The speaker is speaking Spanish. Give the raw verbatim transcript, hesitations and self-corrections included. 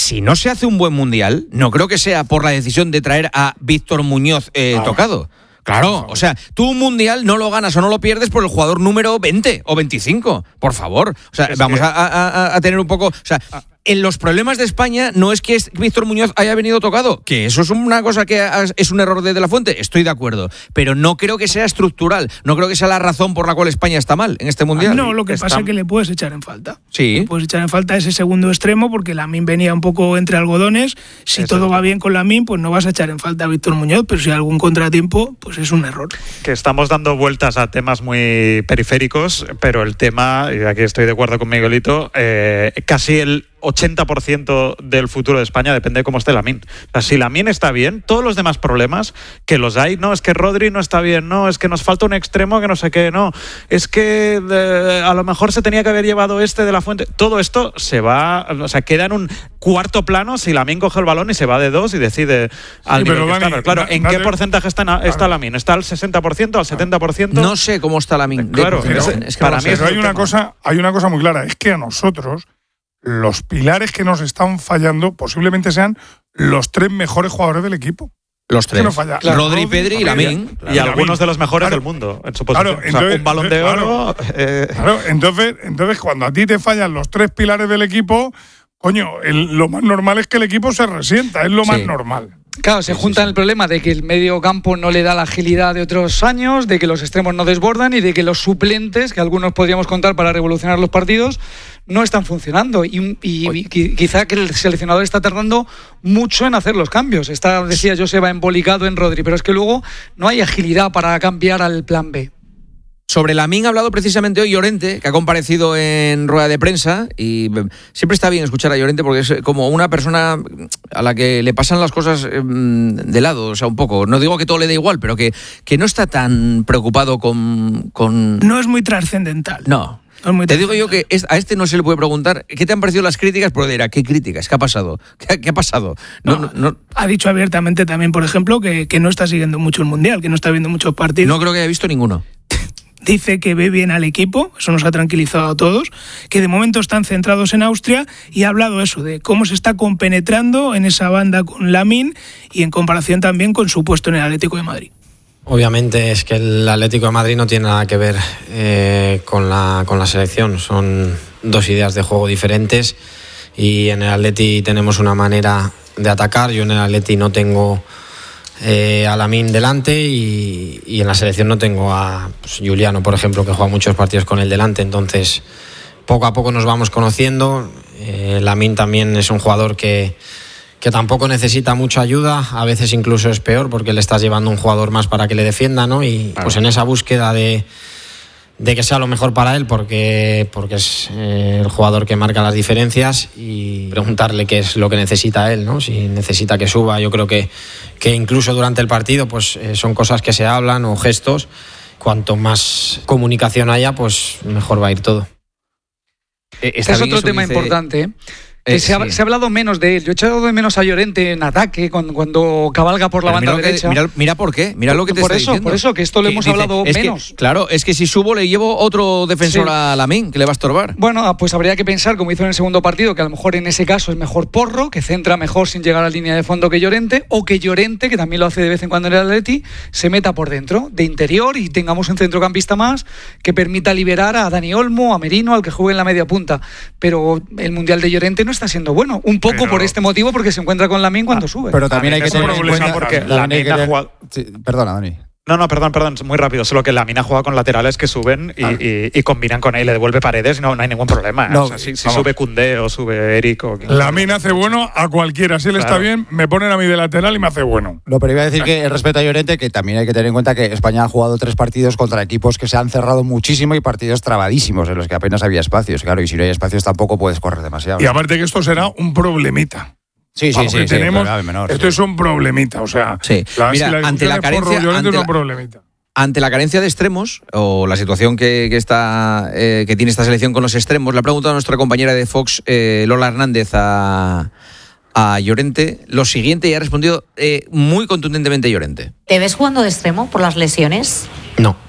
si no se hace un buen Mundial, no creo que sea por la decisión de traer a Víctor Muñoz eh, ah. tocado. Claro, o sea, tú un Mundial no lo ganas o no lo pierdes por el jugador número veinte o veinticinco, por favor. O sea, es vamos que... a, a, a tener un poco... O sea, en los problemas de España no es que Víctor Muñoz haya venido tocado, que eso es una cosa que es un error de De La Fuente, estoy de acuerdo, pero no creo que sea estructural, no creo que sea la razón por la cual España está mal en este Mundial. No, lo que está... pasa es que le puedes echar en falta. Sí. Le puedes echar en falta ese segundo extremo porque Lamine venía un poco entre algodones. Si eso. todo va bien con Lamine, pues no vas a echar en falta a Víctor Muñoz, pero si hay algún contratiempo, pues es un error. Que estamos dando vueltas a temas muy periféricos, pero el tema, y aquí estoy de acuerdo con Miguelito, eh, casi el ochenta por ciento del futuro de España depende de cómo esté Lamine. O sea, si Lamine está bien, todos los demás problemas que los hay, no, es que Rodri no está bien, no, es que nos falta un extremo que no sé qué, no, es que eh, a lo mejor se tenía que haber llevado este de La Fuente. Todo esto se va, o sea, queda en un cuarto plano si Lamine coge el balón y se va de dos y decide al sí, nivel que Dani, está. Pero claro, ¿en dale, qué porcentaje está, está claro. Lamine? ¿Está al sesenta por ciento, al setenta por ciento? No sé cómo está Lamine. Claro, pero, es, es que para mí pero hay una cosa, hay una cosa muy clara, es que a nosotros los pilares que nos están fallando posiblemente sean los tres mejores jugadores del equipo. Los tres. No falla. Claro, Rodri, Pedri y Lamine. Claro, y algunos de los mejores claro, del mundo en su posición. Claro, entonces, o sea, un balón de oro. Claro, eh. claro, entonces, entonces, cuando a ti te fallan los tres pilares del equipo, coño, el, lo más normal es que el equipo se resienta, es lo sí. más normal. Claro, se sí, juntan sí, sí. el problema de que el medio campo no le da la agilidad de otros años, de que los extremos no desbordan y de que los suplentes, que algunos podríamos contar para revolucionar los partidos, no están funcionando. Y, y, y quizá que el seleccionador está tardando mucho en hacer los cambios. Está, decía Joseba, embolicado en Rodri, pero es que luego no hay agilidad para cambiar al plan B. Sobre Lamine ha hablado precisamente hoy Llorente, que ha comparecido en rueda de prensa, y siempre está bien escuchar a Llorente porque es como una persona a la que le pasan las cosas de lado, o sea, un poco. No digo que todo le dé igual, pero que, que no está tan preocupado con, con... No es muy trascendental. No. No Te digo yo que es, a este no se le puede preguntar ¿qué te han parecido las críticas? Pero dirá, ¿qué críticas? ¿Qué ha pasado? ¿Qué, qué ha pasado? No, no, no. Ha dicho abiertamente también, por ejemplo, que, que no está siguiendo mucho el Mundial, que no está viendo muchos partidos. No creo que haya visto ninguno. Dice que ve bien al equipo, eso nos ha tranquilizado a todos, que de momento están centrados en Austria y ha hablado eso, de cómo se está compenetrando en esa banda con Lamine y en comparación también con su puesto en el Atlético de Madrid. Obviamente es que el Atlético de Madrid no tiene nada que ver eh, con, la, con la selección, son dos ideas de juego diferentes y en el Atleti tenemos una manera de atacar, yo en el Atleti no tengo... Eh, a Lamine delante y, y en la selección no tengo a pues, Juliano, por ejemplo, que juega muchos partidos con él delante, entonces poco a poco nos vamos conociendo. eh, Lamine también es un jugador que, que tampoco necesita mucha ayuda, a veces incluso es peor porque le estás llevando un jugador más para que le defienda, ¿no? Y claro. pues en esa búsqueda de de que sea lo mejor para él porque, porque es eh, el jugador que marca las diferencias y preguntarle qué es lo que necesita él, ¿no? Si necesita que suba, yo creo que, que incluso durante el partido pues eh, son cosas que se hablan o gestos. Cuanto más comunicación haya, pues mejor va a ir todo. Eh, este es otro tema dice... importante, ¿eh? Que eh, se, ha, sí. se ha hablado menos de él. Yo he echado de menos a Llorente en ataque cuando, cuando cabalga por la Pero banda mira derecha. Que, mira, mira por qué, mira lo que te por está eso, diciendo. Por eso, que esto lo hemos dice, hablado es menos. Que, claro, es que si subo le llevo otro defensor sí. a Lamine, que le va a estorbar. Bueno, pues habría que pensar, como hizo en el segundo partido, que a lo mejor en ese caso es mejor Porro, que centra mejor sin llegar a la línea de fondo que Llorente, o que Llorente, que también lo hace de vez en cuando en el Atleti, se meta por dentro, de interior, y tengamos un centrocampista más que permita liberar a Dani Olmo, a Merino, al que juegue en la media punta. Pero el Mundial de Llorente no está siendo bueno. Un poco pero, por este motivo, porque se encuentra con Lamine cuando ah, sube. Pero también hay que tener en cuenta porque Lamine ha jugado... Sí, perdona, Dani. No, no, perdón, perdón, muy rápido. Solo que Lamine ha jugado con laterales que suben y, ah. y, y combinan con él, le devuelve Paredes y no, no hay ningún problema. ¿eh? No, o sea, si, si sube Koundé o sube Eric o... Lamine hace bueno a cualquiera. Si él claro. está bien, me ponen a mí de lateral y me hace bueno. No, pero iba a decir que respecto a Llorente, que también hay que tener en cuenta que España ha jugado tres partidos contra equipos que se han cerrado muchísimo y partidos trabadísimos en los que apenas había espacios. Claro, y si no hay espacios tampoco puedes correr demasiado. Y aparte que esto será un problemita. Sí, sí, sí, sí. Tenemos, sí menor, esto sí. es un problemita, o sea, sí. la, Mira, si la ante la carencia, Porro, ante, es la, un problemita. ante la carencia de extremos o la situación que, que está eh, que tiene esta selección con los extremos, le ha preguntado a nuestra compañera de Fox, eh, Lola Hernández, a, a Llorente lo siguiente y ha respondido eh, muy contundentemente Llorente. ¿Te ves jugando de extremo por las lesiones? No.